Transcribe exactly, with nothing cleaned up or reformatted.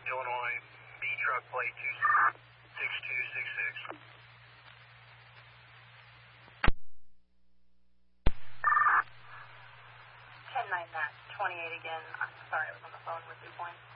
Illinois, B truck plate two six two six six. ten nine Matt, twenty-eight again. I'm sorry, I was on the phone with Blue Point.